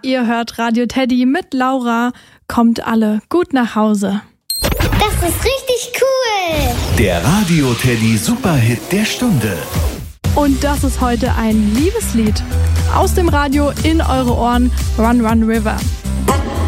Ihr hört Radio Teddy mit Laura. Kommt alle gut nach Hause. Das ist richtig cool. Der Radio Teddy Superhit der Stunde. Und das ist heute ein Liebeslied. Aus dem Radio in eure Ohren, Run Run River.